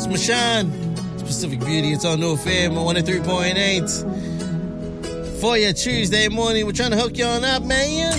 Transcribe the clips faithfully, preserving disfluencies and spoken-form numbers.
Mashan. Pacific Beauty, it's on North F M one oh three point eight. For your Tuesday morning, we're trying to hook you on up, man.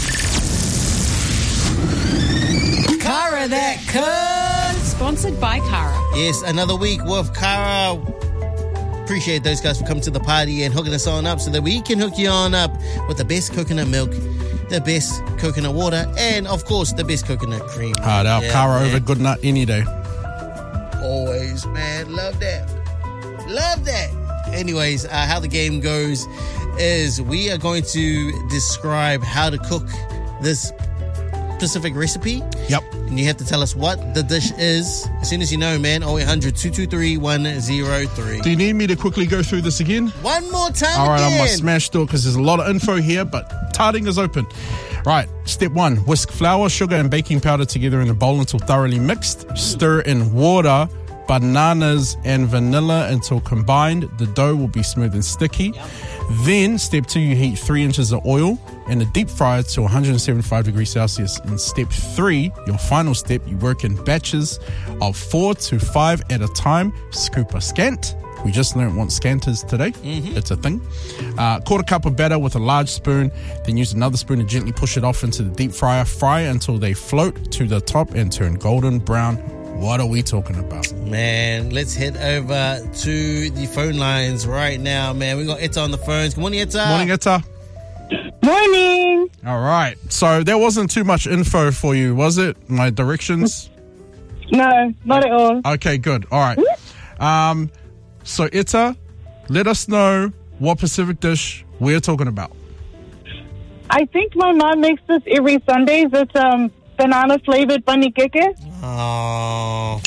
Kara that could. Sponsored by Kara. Yes, another week with Kara. Appreciate those guys for coming to the party and hooking us on up so that we can hook you on up with the best coconut milk, the best coconut water, and of course the best coconut cream. Hard out. Yeah, Kara man. over good nut any day. Always, man. Love that. Love that. Anyways, uh, how the game goes is we are going to describe how to cook this specific recipe. Yep. And you have to tell us what the dish is. As soon as you know, man, oh eight hundred, two two three, one oh three. Do you need me to quickly go through this again? One more time All right, again. I'm going to smash through it because there's a lot of info here, but tarting is open. Right, step one, whisk flour, sugar, and baking powder together in a bowl until thoroughly mixed. Stir in water, bananas, and vanilla until combined. The dough will be smooth and sticky. Yep. Then, step two, you heat three inches of oil in a deep fryer to one hundred seventy-five degrees Celsius. In step three, your final step, you work in batches of four to five at a time. Scoop a scant. We just learned what scant is today. Mm-hmm. It's a thing. Uh, quarter cup of batter with a large spoon. Then use another spoon to gently push it off into the deep fryer. Fry until they float to the top and turn golden brown. What are we talking about? Man, let's head over to the phone lines right now, man. We got Etta on the phones. Good morning, Etta. Morning, Etta. Morning. All right. So there wasn't too much info for you, was it? My directions? No, not at all. Okay, good. All right. Um, so, Etta, let us know what Pacific dish we're talking about. I think my mom makes this every Sundays. It's um banana flavored bunny keke. Oh.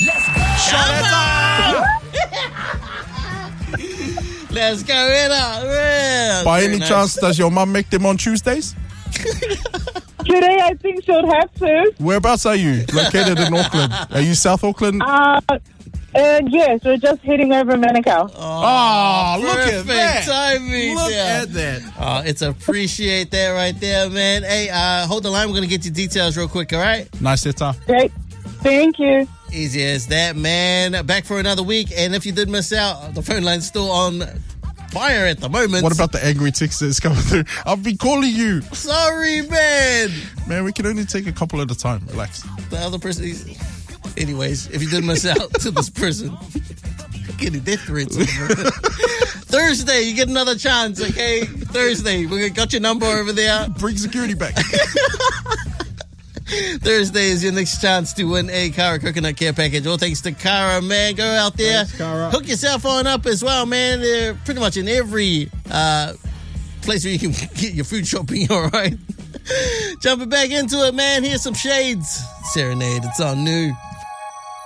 Let's go, Etta. By Very any nice. chance, does your mum make them on Tuesdays? Today I think she'll have to. Whereabouts are you? Located in Auckland. Are you South Auckland? Uh, uh yes, we're just heading over Manukau. Oh, look at Perfect that. timing. Look yeah. at that. Oh, it's appreciate that right there, man. Hey, uh, hold the line. We're going to get your details real quick, all right? Nice, Etta. Great. Thank you. Easy as that, man. Back for another week. And if you did miss out, the phone line's still on fire at the moment. What about the angry text that's coming through? I've been calling you. Sorry, man. Man, we can only take a couple at a time. Relax. The other person is... Anyways, if you did miss out to this person, getting death threats. Thursday, you get another chance, okay? Thursday, we got your number over there. Bring security back. Thursday is your next chance to win a Kara Coconut Care Package. All thanks to Kara, man. Go out there. Thanks, Kara. Hook yourself on up as well, man. They're pretty much in every uh, place where you can get your food shopping, all right? Jumping back into it, man. Here's some Shades. Serenade. It's on new.